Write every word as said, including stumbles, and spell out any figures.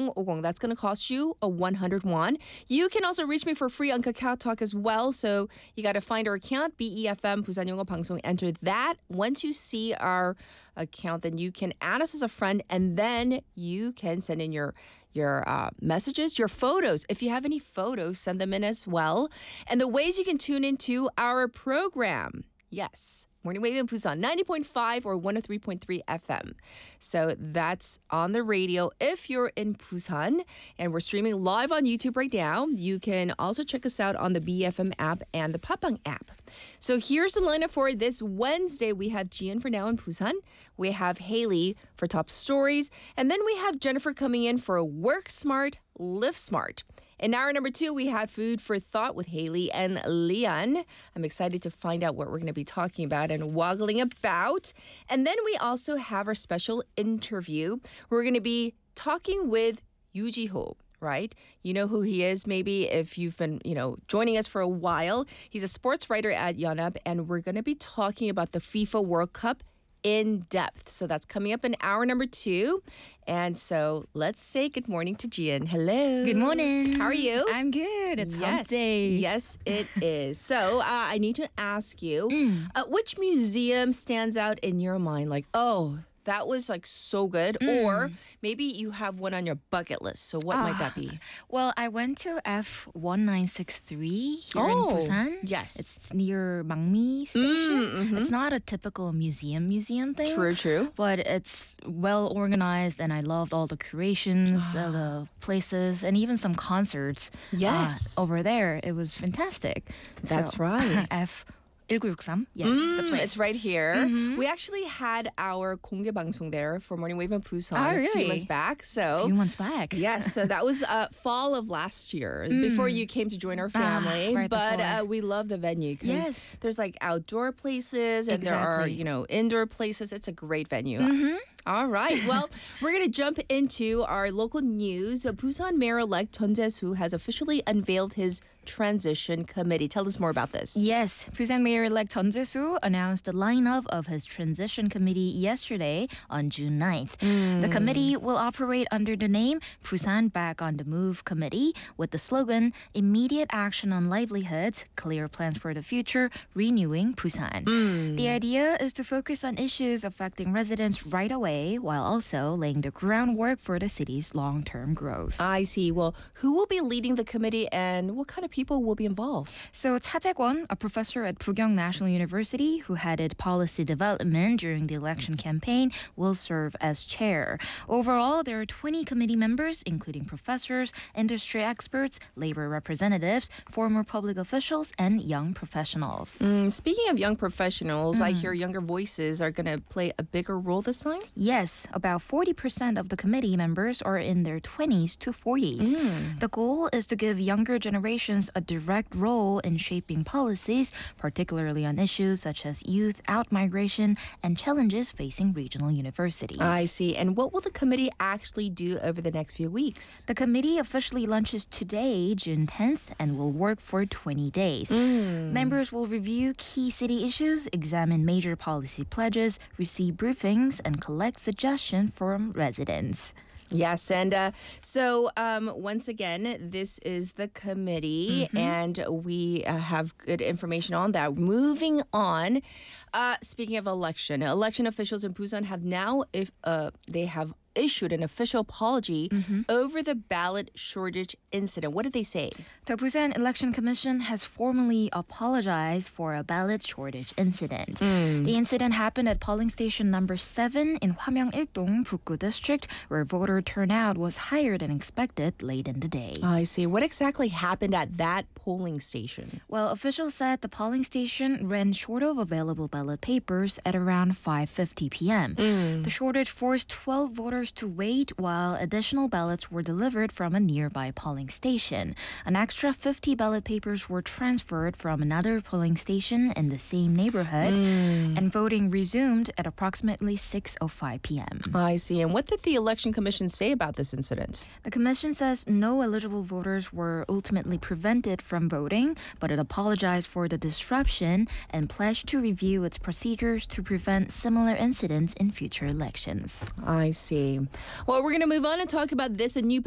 공공오공. That's going to cost you a one hundred won. You can also reach me for free on Kakao Talk as well. So you got to find our account, B E F M 부산 영어 방송. Enter that. Once you see our account, then you can add us as a friend, and then you can send in your your uh, messages, your photos. If you have any photos, send them in as well. And the ways you can tune into our program. Yes. Morning Wave in Busan, ninety point five or one oh three point three F M. So that's on the radio if you're in Busan. And we're streaming live on YouTube right now. You can also check us out on the B F M app and the Papang app. So here's the lineup for this Wednesday. We have Jian for now in Busan. We have Haley for top stories. And then we have Jennifer coming in for Work Smart, Live Smart. In hour number two, we had Food for Thought with Haley and Leon. I'm excited to find out what we're going to be talking about and waggling about. And then we also have our special interview. We're going to be talking with Yoo Ji-ho, right? You know who he is, maybe, if you've been, you know, joining us for a while. He's a sports writer at Yeonhap, and we're going to be talking about the FIFA World Cup in depth. So that's coming up in hour number two. And so let's say good morning to Jian. Hello. Good morning. How are you? I'm good. It's yes. hump day. Yes, it is. So uh, I need to ask you, Mm. uh, which museum stands out in your mind? Like, oh, that was like so good. Mm. Or maybe you have one on your bucket list. So what might that be? Well, I went to F one nine six three here Oh, in Busan. yes. It's near Mangmi Station. Mm, mhm. It's not a typical museum museum thing. True, true. But it's well organized, and I loved all the curations, uh, the places, and even some concerts. uh, Yes. over there. It was fantastic. That's So, right. F one nine six three. Yes, the Mm, place. it's right here. Mhm. We actually had our 공개 방송 there for Morning Wave in Busan Oh, a few really? months back. A So few months back. yes, so that was uh, fall of last year, before you came to join our family. Mm. Ah, right but before. uh, we love the venue because Yes. there's like outdoor places and there are, Exactly. you know, indoor places. It's a great venue. Mhm. All right. Well, we're going to jump into our local news. Busan Mayor-elect Chun Jae-soo has officially unveiled his transition committee. Tell us more about this. Yes, Busan Mayor-elect Chun Jae-soo announced the lineup of his transition committee yesterday on June ninth. The committee will operate under the name Busan Back on the Move Committee with the slogan Immediate Action on Livelihoods, Clear Plans for the Future, Renewing Busan. The idea is to focus on issues affecting residents right away while also laying the groundwork for the city's long-term growth. I see. Well, who will be leading the committee and what kind of people will be involved? So Cha Jae-kwon, a professor at Pugyong National University who headed policy development during the election campaign, will serve as chair. Overall, there are twenty committee members, including professors, industry experts, labor representatives, former public officials, and young professionals. Mm, speaking of young professionals, I hear younger voices are going to play a bigger role this time. Yes, about forty percent of the committee members are in their twenties to forties. The goal is to give younger generations a direct role in shaping policies, particularly on issues such as youth outmigration and challenges facing regional universities. I see. And what will the committee actually do over the next few weeks? The committee officially launches today, June tenth, and will work for twenty days. Members will review key city issues, examine major policy pledges, receive briefings, and collect suggestions from residents. Yes, and uh, so um, once again, this is the committee, and we uh, have good information on that. Moving on, uh, speaking of election, election officials in Busan have now, if uh, they have issued an official apology over the ballot shortage incident. What did they say? The Busan Election Commission has formally apologized for a ballot shortage incident. The incident happened at polling station number seven in Hwamyeong-il-dong, Bukgu District, where voter turnout was higher than expected late in the day. I see. What exactly happened at that polling station? Well, officials said the polling station ran short of available ballot papers at around five fifty p.m. The shortage forced twelve voters to wait while additional ballots were delivered from a nearby polling station. An extra fifty ballot papers were transferred from another polling station in the same neighborhood, and voting resumed at approximately six oh five p.m. I see. And what did the election commission say about this incident? The commission says no eligible voters were ultimately prevented from voting, but it apologized for the disruption and pledged to review its procedures to prevent similar incidents in future elections. I see. Well, we're going to move on and talk about this. A new